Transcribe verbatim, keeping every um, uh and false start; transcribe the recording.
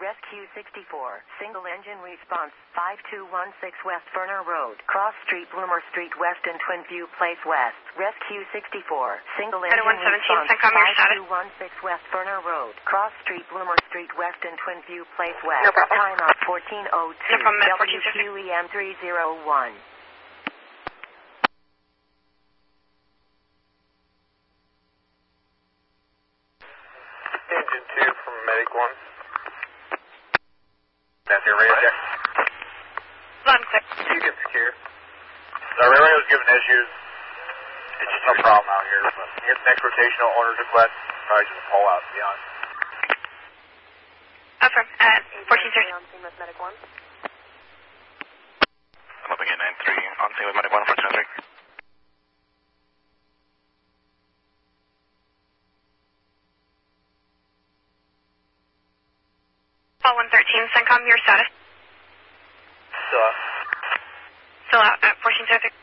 Rescue sixty-four, single engine response, five two one six West Ferner Road, Cross Street, Bloomer Street West and Twin View Place West. Rescue sixty-four, single engine response, five two one six West Ferner Road, Cross Street, Bloomer Street West and Twin View Place West. No problem. Time up fourteen oh two, No problem, W Q E M three oh one. Engine two from Medic one. That's your radio check. Hold on, quick. You get secure. The radio's giving issues. It's just no problem out here. But here's the next rotational orders request. Probably just a pull out, to be honest. Affirm. At fourteen thirty. On scene with Medic one. I'm up again, nine three. On scene with Medic one, fourteen oh three. Call one thirteen, CENTCOM, your status. Still up. Still out at fourteen thirty.